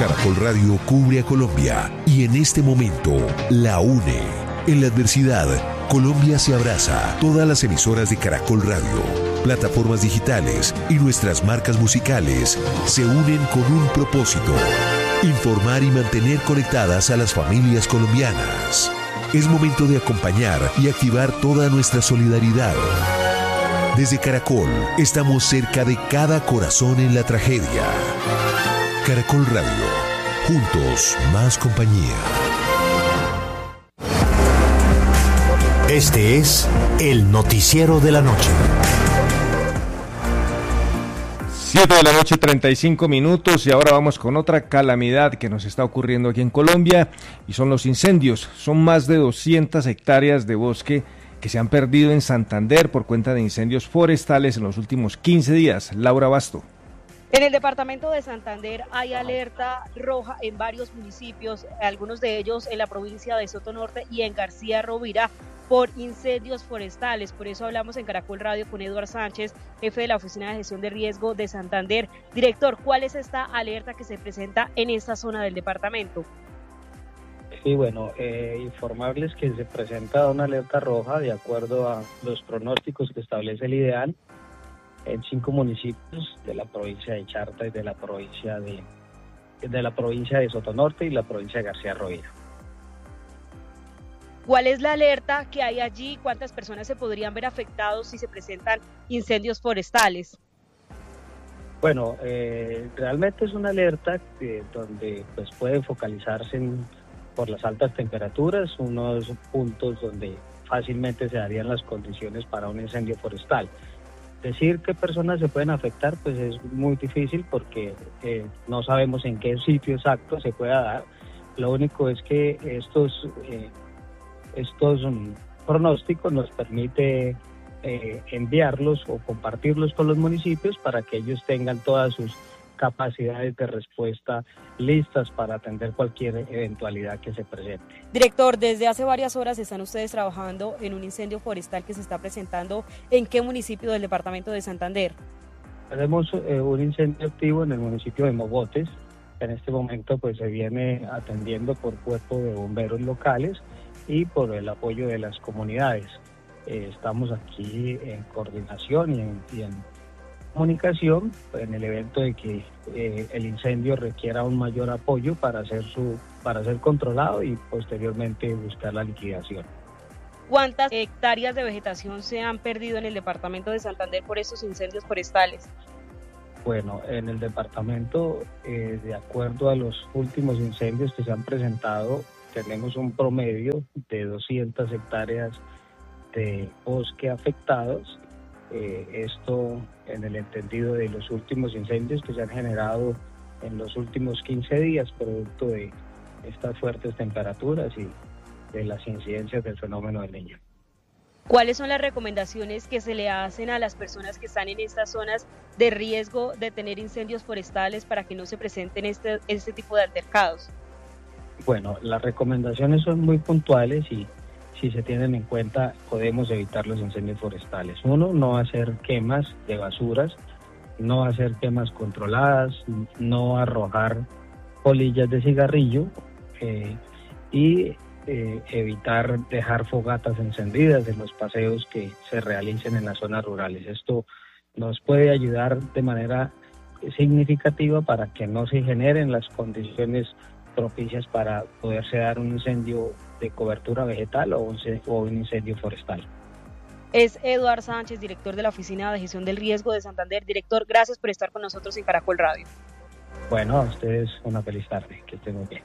Caracol Radio cubre a Colombia y en este momento la une. En la adversidad, Colombia se abraza. Todas las emisoras de Caracol Radio, plataformas digitales y nuestras marcas musicales se unen con un propósito: informar y mantener conectadas a las familias colombianas. Es momento de acompañar y activar toda nuestra solidaridad. Desde Caracol, estamos cerca de cada corazón en la tragedia. Caracol Radio, juntos más compañía. Este es el noticiero de la noche. 7 de la noche, 35 minutos, y ahora vamos con otra calamidad que nos está ocurriendo aquí en Colombia, y son los incendios. Son más de 200 hectáreas de bosque que se han perdido en Santander por cuenta de incendios forestales en los últimos 15 días. Laura Basto. En el departamento de Santander hay alerta roja en varios municipios, algunos de ellos en la provincia de Sotonorte y en García Rovira, por incendios forestales. Por eso hablamos en Caracol Radio con Eduardo Sánchez, jefe de la Oficina de Gestión de Riesgo de Santander. Director, ¿cuál es esta alerta que se presenta en esta zona del departamento? Sí, bueno, informarles que se presenta una alerta roja de acuerdo a los pronósticos que establece el IDEAN en 5 municipios de la provincia de Charta y de la provincia de Sotonorte y la provincia de García Rovira. ¿Cuál es la alerta que hay allí? ¿Cuántas personas se podrían ver afectados si se presentan incendios forestales? Bueno, realmente es una alerta donde pues puede focalizarse por las altas temperaturas, unos puntos donde fácilmente se darían las condiciones para un incendio forestal. Decir qué personas se pueden afectar pues es muy difícil porque no sabemos en qué sitio exacto se pueda dar. Lo único es que estos pronósticos nos permite enviarlos o compartirlos con los municipios para que ellos tengan todas sus capacidades de respuesta listas para atender cualquier eventualidad que se presente. Director, desde hace varias horas están ustedes trabajando en un incendio forestal que se está presentando. ¿En qué municipio del departamento de Santander? Tenemos un incendio activo en el municipio de Mogotes. En este momento pues se viene atendiendo por cuerpo de bomberos locales y por el apoyo de las comunidades. Estamos aquí en coordinación y en comunicación en el evento de que el incendio requiera un mayor apoyo para ser controlado y posteriormente buscar la liquidación. ¿Cuántas hectáreas de vegetación se han perdido en el departamento de Santander por estos incendios forestales? Bueno, en el departamento, de acuerdo a los últimos incendios que se han presentado, tenemos un promedio de 200 hectáreas de bosque afectados. Esto en el entendido de los últimos incendios que se han generado en los últimos 15 días, producto de estas fuertes temperaturas y de las incidencias del fenómeno del Niño. ¿Cuáles son las recomendaciones que se le hacen a las personas que están en estas zonas de riesgo de tener incendios forestales para que no se presenten este tipo de altercados? Bueno, las recomendaciones son muy puntuales y si se tienen en cuenta podemos evitar los incendios forestales. Uno, no hacer quemas de basuras, no hacer quemas controladas, no arrojar polillas de cigarrillo y evitar dejar fogatas encendidas en los paseos que se realicen en las zonas rurales. Esto nos puede ayudar de manera significativa para que no se generen las condiciones propicias para poderse dar un incendio de cobertura vegetal o un incendio forestal. Es Eduardo Sánchez, director de la Oficina de Gestión del Riesgo de Santander. Director, gracias por estar con nosotros en Caracol Radio. Bueno, a ustedes una feliz tarde, que estén muy bien.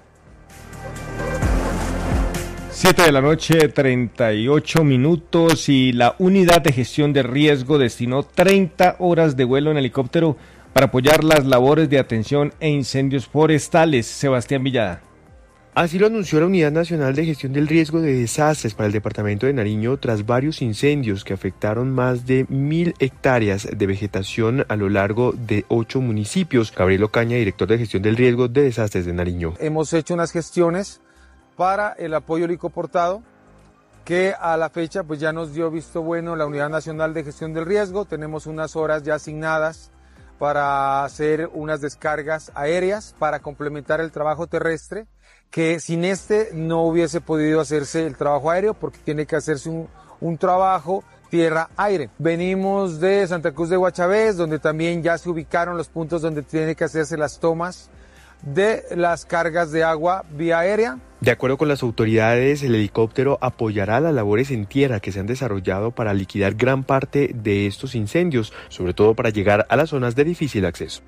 7 de la noche, 38 minutos, y la Unidad de Gestión de Riesgo destinó 30 horas de vuelo en helicóptero para apoyar las labores de atención e incendios forestales. Sebastián Villada. Así lo anunció la Unidad Nacional de Gestión del Riesgo de Desastres para el departamento de Nariño tras varios incendios que afectaron más de 1.000 hectáreas de vegetación a lo largo de 8 municipios. Gabriel Ocaña, director de Gestión del Riesgo de Desastres de Nariño. Hemos hecho unas gestiones para el apoyo helicoportado que a la fecha pues ya nos dio visto bueno la Unidad Nacional de Gestión del Riesgo. Tenemos unas horas ya asignadas para hacer unas descargas aéreas para complementar el trabajo terrestre, que sin este no hubiese podido hacerse el trabajo aéreo porque tiene que hacerse un trabajo tierra-aire. Venimos de Santa Cruz de Guachavés, donde también ya se ubicaron los puntos donde tiene que hacerse las tomas de las cargas de agua vía aérea. De acuerdo con las autoridades, el helicóptero apoyará las labores en tierra que se han desarrollado para liquidar gran parte de estos incendios, sobre todo para llegar a las zonas de difícil acceso.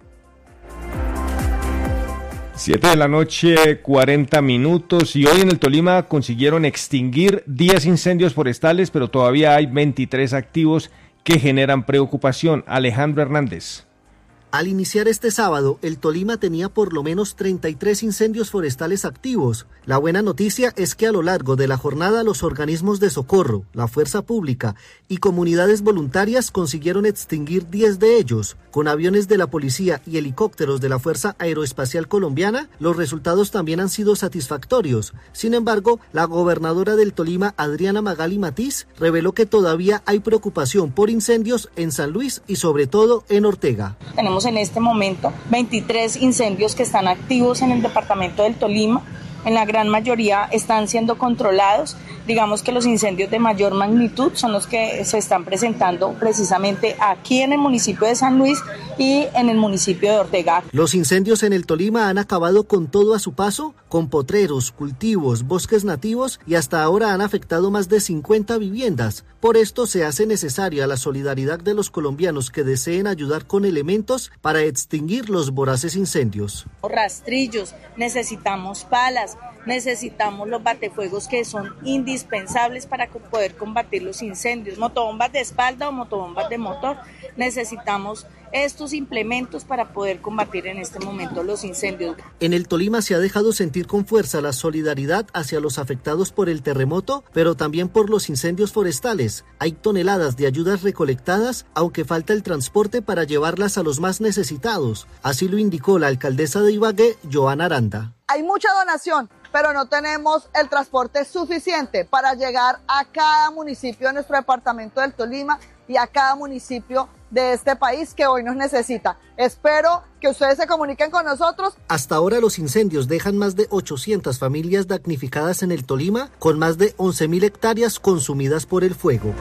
7 de la noche, 40 minutos, y hoy en el Tolima consiguieron extinguir 10 incendios forestales, pero todavía hay 23 activos que generan preocupación. Alejandro Hernández. Al iniciar este sábado, el Tolima tenía por lo menos 33 incendios forestales activos. La buena noticia es que a lo largo de la jornada los organismos de socorro, la fuerza pública y comunidades voluntarias consiguieron extinguir 10 de ellos. Con aviones de la policía y helicópteros de la Fuerza Aeroespacial Colombiana, los resultados también han sido satisfactorios. Sin embargo, la gobernadora del Tolima, Adriana Magali Matiz, reveló que todavía hay preocupación por incendios en San Luis y sobre todo en Ortega. Tenemos en este momento 23 incendios que están activos en el departamento del Tolima. En la gran mayoría están siendo controlados. Digamos que los incendios de mayor magnitud son los que se están presentando precisamente aquí en el municipio de San Luis y en el municipio de Ortega. Los incendios en el Tolima han acabado con todo a su paso, con potreros, cultivos, bosques nativos y hasta ahora han afectado más de 50 viviendas. Por esto se hace necesaria la solidaridad de los colombianos que deseen ayudar con elementos para extinguir los voraces incendios. Rastrillos, necesitamos palas, necesitamos los batefuegos que son indispensables para poder combatir los incendios, motobombas de espalda o motobombas de motor. Necesitamos estos implementos para poder combatir en este momento los incendios. En el Tolima se ha dejado sentir con fuerza la solidaridad hacia los afectados por el terremoto, pero también por los incendios forestales. Hay toneladas de ayudas recolectadas, aunque falta el transporte para llevarlas a los más necesitados. Así lo indicó la alcaldesa de Ibagué, Joana Aranda. Hay mucha donación, pero no tenemos el transporte suficiente para llegar a cada municipio de nuestro departamento del Tolima y a cada municipio de este país que hoy nos necesita. Espero que ustedes se comuniquen con nosotros. Hasta ahora los incendios dejan más de 800 familias damnificadas en el Tolima, con más de 11.000 hectáreas consumidas por el fuego.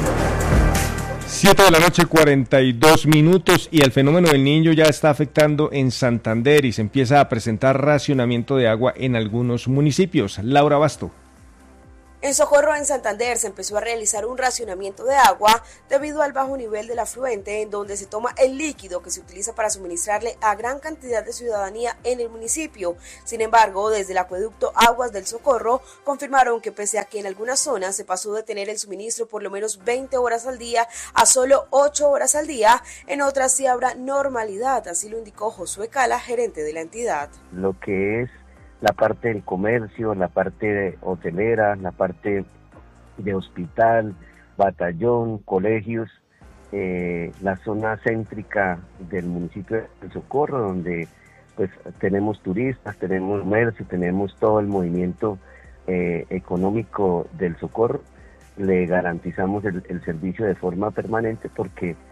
7 de la noche, 42 minutos, y el fenómeno del Niño ya está afectando en Santander y se empieza a presentar racionamiento de agua en algunos municipios. Laura Basto. En Socorro, en Santander, se empezó a realizar un racionamiento de agua debido al bajo nivel del afluente, en donde se toma el líquido que se utiliza para suministrarle a gran cantidad de ciudadanía en el municipio. Sin embargo, desde el acueducto Aguas del Socorro confirmaron que pese a que en algunas zonas se pasó de tener el suministro por lo menos 20 horas al día a solo 8 horas al día, en otras sí habrá normalidad, así lo indicó Josué Cala, gerente de la entidad. Lo que es la parte del comercio, la parte de hotelera, la parte de hospital, batallón, colegios, la zona céntrica del municipio de Socorro, donde pues tenemos turistas, tenemos comercio, tenemos todo el movimiento económico del Socorro. Le garantizamos el servicio de forma permanente porque